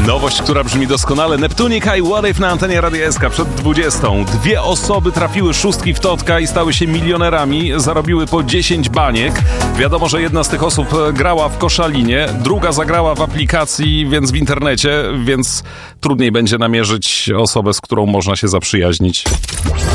Nowość, która brzmi doskonale. Neptunica i What If na antenie Radia SK przed 20. 2 osoby trafiły szóstki w Totka i stały się milionerami. Zarobiły po 10 baniek. Wiadomo, że jedna z tych osób grała w Koszalinie, druga zagrała w aplikacji, więc w internecie, więc trudniej będzie namierzyć osobę, z którą można się zaprzyjaźnić.